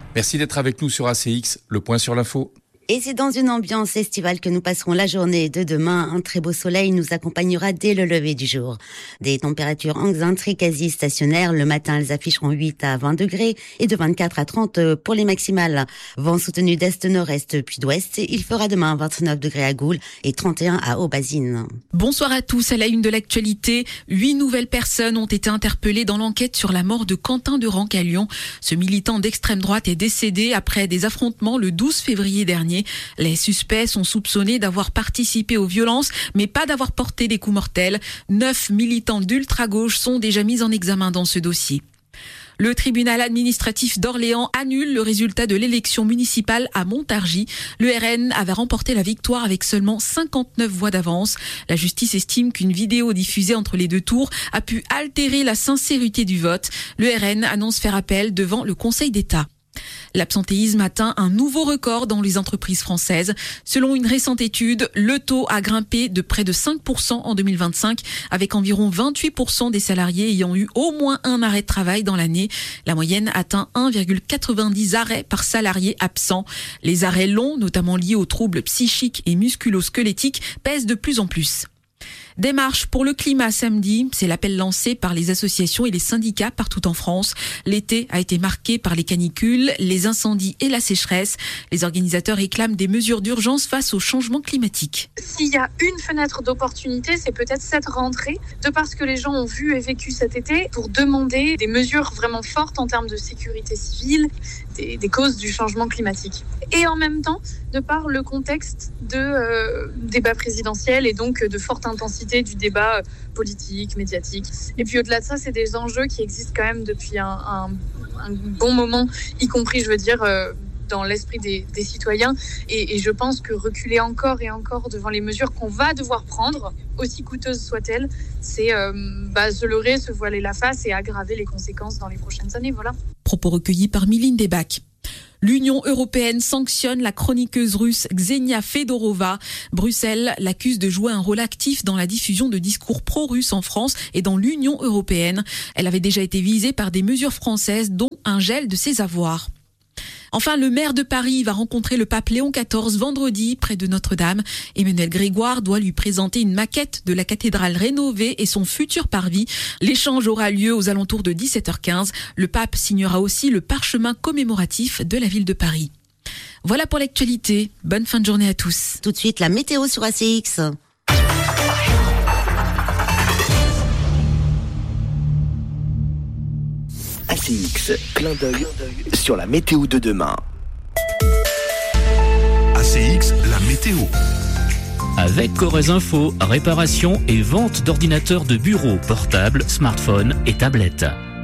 Merci d'être avec nous sur ACX, le point sur l'info. Et c'est dans une ambiance estivale que nous passerons la journée de demain. Un très beau soleil nous accompagnera dès le lever du jour. Des températures en Xaintrée quasi stationnaires. Le matin, elles afficheront 8 à 20 degrés et de 24 à 30 pour les maximales. Vent soutenu d'est-nord-est puis d'ouest. Il fera demain 29 degrés à Goul et 31 à Aubazine. Bonsoir à tous. À la une de l'actualité, 8 nouvelles personnes ont été interpellées dans l'enquête sur la mort de Quentin de Ranc à Lyon. Ce militant d'extrême droite est décédé après des affrontements le 12 février dernier. Les suspects sont soupçonnés d'avoir participé aux violences, mais pas d'avoir porté des coups mortels. 9 militants d'ultra-gauche sont déjà mis en examen dans ce dossier. Le tribunal administratif d'Orléans annule le résultat de l'élection municipale à Montargis. Le RN avait remporté la victoire avec seulement 59 voix d'avance. La justice estime qu'une vidéo diffusée entre les deux tours a pu altérer la sincérité du vote. Le RN annonce faire appel devant le Conseil d'État. L'absentéisme atteint un nouveau record dans les entreprises françaises. Selon une récente étude, le taux a grimpé de près de 5% en 2025, avec environ 28% des salariés ayant eu au moins un arrêt de travail dans l'année. La moyenne atteint 1,90 arrêts par salarié absent. Les arrêts longs, notamment liés aux troubles psychiques et musculo-squelettiques, pèsent de plus en plus. Des marches pour le climat samedi, c'est l'appel lancé par les associations et les syndicats partout en France. L'été a été marqué par les canicules, les incendies et la sécheresse. Les organisateurs réclament des mesures d'urgence face au changement climatique. S'il y a une fenêtre d'opportunité, c'est peut-être cette rentrée, de parce que les gens ont vu et vécu cet été, pour demander des mesures vraiment fortes en termes de sécurité civile, des causes du changement climatique. Et en même temps, de par le contexte de débat présidentiel et donc de forte intensité du débat politique, médiatique. Et puis au-delà de ça, c'est des enjeux qui existent quand même depuis un bon moment, y compris, je veux dire, dans l'esprit des citoyens. Et je pense que reculer encore et encore devant les mesures qu'on va devoir prendre, aussi coûteuses soient-elles, c'est se leurrer, se voiler la face et aggraver les conséquences dans les prochaines années. Voilà. Propos recueillis par Miline Debach. L'Union européenne sanctionne la chroniqueuse russe Ksenia Fedorova. Bruxelles l'accuse de jouer un rôle actif dans la diffusion de discours pro-russes en France et dans l'Union européenne. Elle avait déjà été visée par des mesures françaises, dont un gel de ses avoirs. Enfin, le maire de Paris va rencontrer le pape Léon XIV vendredi près de Notre-Dame. Emmanuel Grégoire doit lui présenter une maquette de la cathédrale rénovée et son futur parvis. L'échange aura lieu aux alentours de 17h15. Le pape signera aussi le parchemin commémoratif de la ville de Paris. Voilà pour l'actualité. Bonne fin de journée à tous. Tout de suite, la météo sur ACX. ACX, clin d'œil sur la météo de demain. ACX, la météo. Avec Corrèze Info, réparation et vente d'ordinateurs de bureau, portables, smartphones et tablettes.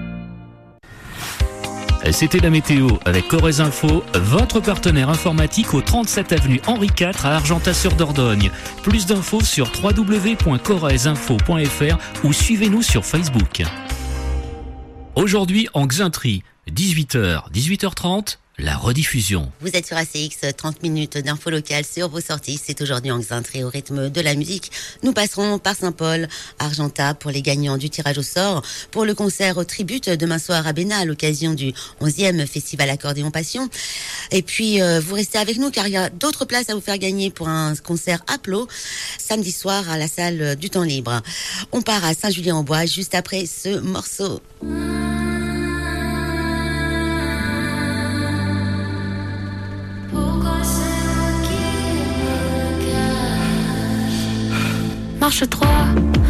C'était la météo avec Corrèze Info, votre partenaire informatique au 37 avenue Henri IV à Argentat-sur-Dordogne. Plus d'infos sur www.corrèzeinfo.fr ou suivez-nous sur Facebook. Aujourd'hui en Xaintrée, 18h, 18h30, la rediffusion. Vous êtes sur ACX, 30 minutes d'infos locales sur vos sorties. C'est aujourd'hui en Xaintrée au rythme de la musique. Nous passerons par Saint-Paul, Argentat pour les gagnants du tirage au sort. Pour le concert au Tribute demain soir à Bénat à l'occasion du 11e Festival Accordéon Passion. Et puis vous restez avec nous car il y a d'autres places à vous faire gagner pour un concert à Plot samedi soir à la salle du Temps Libre. On part à Saint-Julien-en-Bois juste après ce morceau. Marche 3